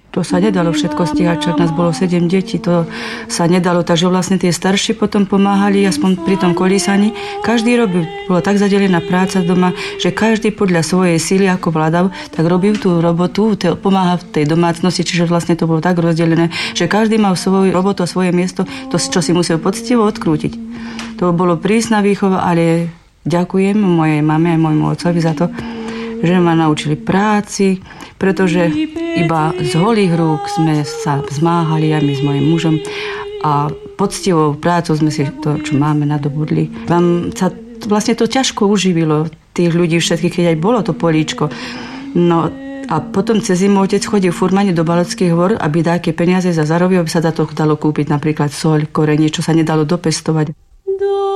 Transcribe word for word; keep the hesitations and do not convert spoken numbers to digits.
to sa nedalo všetko stíhať, čo nás bolo sedem detí, to sa nedalo, takže vlastne tie starší potom pomáhali, aspoň pri tom kolísaní. Každý robil, bola tak zadelená práca doma, že každý podľa svojej síly, ako vládal, tak robil tú robotu, pomáhal v tej domácnosti, čiže vlastne to bolo tak rozdelené, že každý mal svoju robotu a svoje miesto, to, čo si musel poctivo odkrútiť. To bolo prísna výchova, ale ďakujem mojej mame a môjmu otcovi za to, že ma naučili práci, pretože iba z holých rúk sme sa zmáhali aj my s mojím mužom a poctivou prácou sme si to, čo máme, nadobudli. Vám sa vlastne to ťažko uživilo tých ľudí všetkých, keď aj bolo to políčko. No a potom cez zimu otec chodil furmane do Balockých hôr, aby dáke peniaze za zarobil, aby sa za to dalo kúpiť napríklad soľ, korenie, čo sa nedalo dopestovať. Do